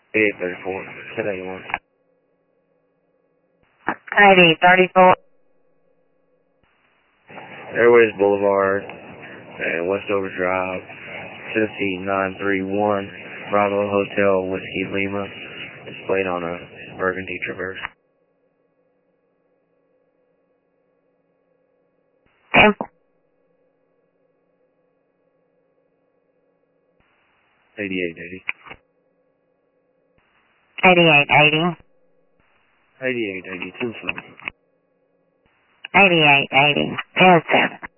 8834. Say that you want. 8834. Airways Boulevard and Westover Drive, Tennessee 931, Bravo Hotel Whiskey Lima, displayed on a burgundy Traverse. Okay. 8880. 8880. 8880, 8880. 10-7.